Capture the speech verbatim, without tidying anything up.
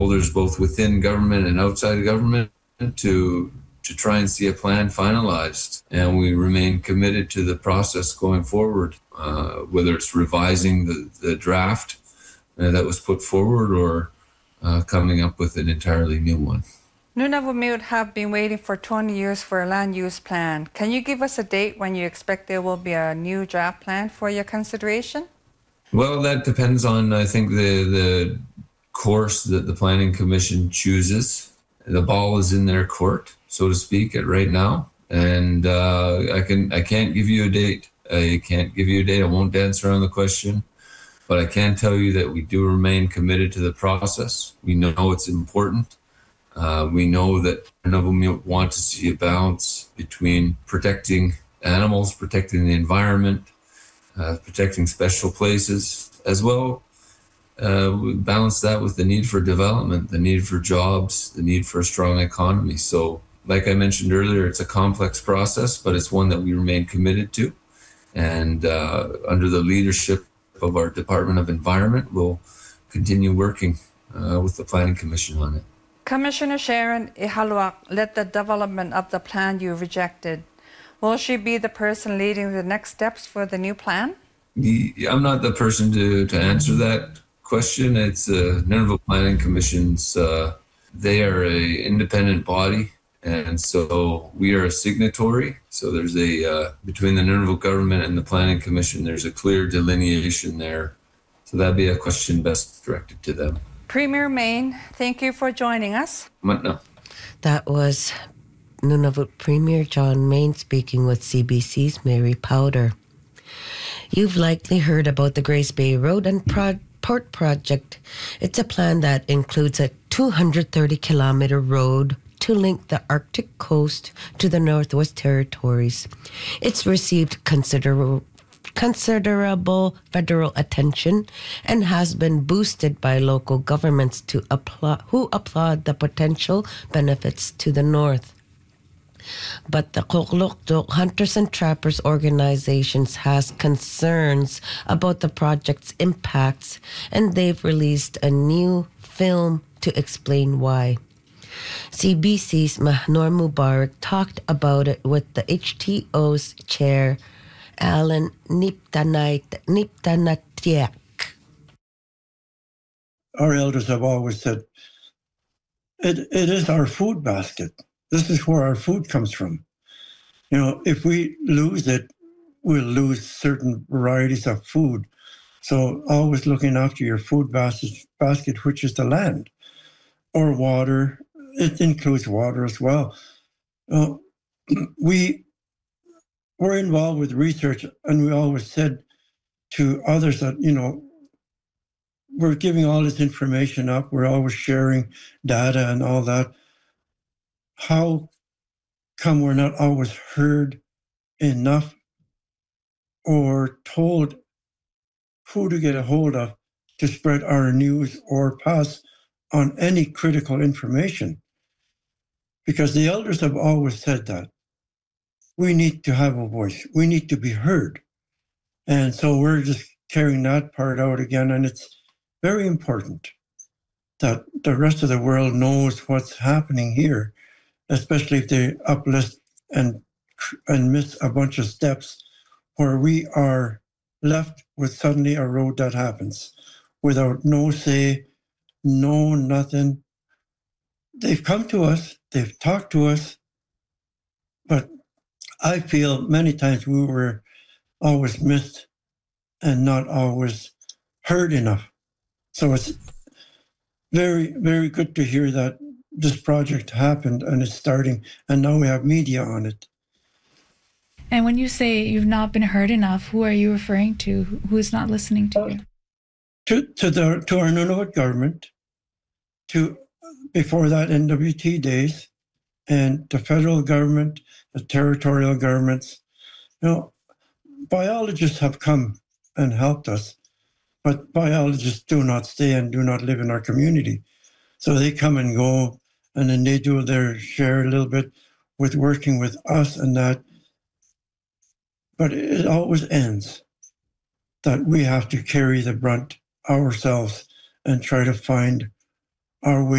stakeholders, both within government and outside government, to to try and see a plan finalized. And we remain committed to the process going forward, uh, whether it's revising the, the draft uh, that was put forward or uh, coming up with an entirely new one. Nunavut have been waiting for twenty years for a land use plan. Can you give us a date when you expect there will be a new draft plan for your consideration? Well, that depends on, I think, the, the course that the Planning Commission chooses. The ball is in their court, so to speak, at right now. And uh, I, can, I can't give you a date. I can't give you a date. I won't dance around the question. But I can tell you that we do remain committed to the process. We know it's important. Uh, we know that Nunavut want to see a balance between protecting animals, protecting the environment, uh, protecting special places, as well. Uh, we balance that with the need for development, the need for jobs, the need for a strong economy. So, like I mentioned earlier, it's a complex process, but it's one that we remain committed to. And uh, under the leadership of our Department of Environment, we'll continue working uh, with the Planning Commission on it. Commissioner Sharon Ihaluak led the development of the plan you rejected. Will she be the person leading the next steps for the new plan? I'm not the person to, to answer that question. It's uh, Nunavut Planning Commission's, uh, they are an independent body, and so we are a signatory. So there's a, uh, between the Nunavut government and the Planning Commission, there's a clear delineation there. So that'd be a question best directed to them. Premier Main, thank you for joining us. What now? That was Nunavut Premier John Main speaking with C B C's Mary Powder. You've likely heard about the Grace Bay Road and Pro- Port Project. It's a plan that includes a two hundred thirty kilometer road to link the Arctic coast to the Northwest Territories. It's received considerable considerable federal attention and has been boosted by local governments to applaud, who applaud the potential benefits to the north. But the Qoqloktok Hunters and Trappers organizations has concerns about the project's impacts, and they've released a new film to explain why. C B C's Mahnor Mubarak talked about it with the H T O's chair, Alan Niptanatiak. Our elders have always said, it, it is our food basket. This is where our food comes from. You know, if we lose it, we'll lose certain varieties of food. So always looking after your food basket, basket, which is the land, or water. It includes water as well. Uh, we We're involved with research, and we always said to others that, you know, we're giving all this information up. We're always sharing data and all that. How come we're not always heard enough or told who to get a hold of to spread our news or pass on any critical information? Because the elders have always said that. We need to have a voice. We need to be heard. And so we're just carrying that part out again. And it's very important that the rest of the world knows what's happening here, especially if they uplift and, and miss a bunch of steps where we are left with suddenly a road that happens without no say, no nothing. They've come to us, they've talked to us, but I feel many times we were always missed and not always heard enough. So it's very, very good to hear that this project happened and it's starting, and now we have media on it. And when you say you've not been heard enough, who are you referring to? Who is not listening to you? To to the to our Nunavut government, to before that N W T days, and the federal government, the territorial governments. You know, biologists have come and helped us, but biologists do not stay and do not live in our community. So they come and go, and then they do their share a little bit with working with us and that. But it always ends that we have to carry the brunt ourselves and try to find our way